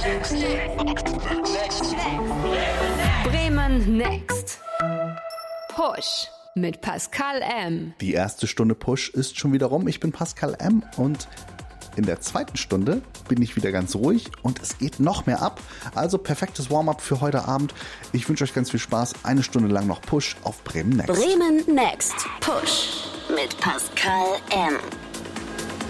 Bremen Next. Push mit Pascal M. Die erste Stunde Push ist schon wieder rum. Ich bin Pascal M. und in der zweiten Stunde bin ich wieder ganz ruhig und es geht noch mehr ab. Also perfektes Warm-up für heute Abend. Ich wünsche euch ganz viel Spaß. Eine Stunde lang noch Push auf Bremen Next. Bremen Next. Push mit Pascal M.